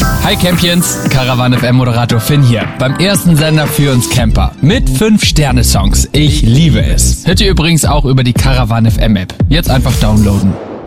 Hi Campions, Caravan FM Moderator Finn hier. Beim ersten Sender für uns Camper. Mit 5-Sterne-Songs. Ich liebe es. Hört ihr übrigens auch über die Caravan FM App. Jetzt einfach downloaden.